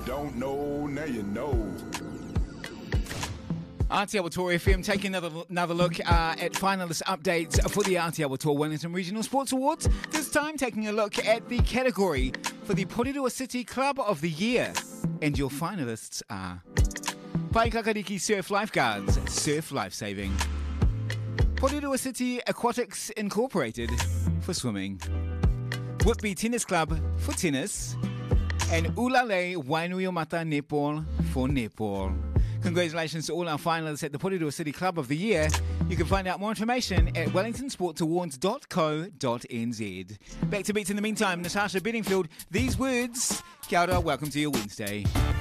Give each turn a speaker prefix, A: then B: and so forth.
A: don't know, now you know.
B: Aotearoa Tour FM taking another look at finalist updates for the Aotearoa Tour Wellington Regional Sports Awards. This time taking a look at the category for the Porirua City Club of the Year. And your finalists are Paikakariki Surf Lifeguards, Surf Lifesaving; Porirua City Aquatics Incorporated for swimming; Whitby Tennis Club for tennis; and Ulale Wainuiomata Netball for netball. Congratulations to all our finalists at the Porirua City Club of the Year. You can find out more information at wellingtonsportsawards.co.nz. Back to beats in the meantime, Natasha Bedingfield. These words, kia ora, welcome to your Wednesday.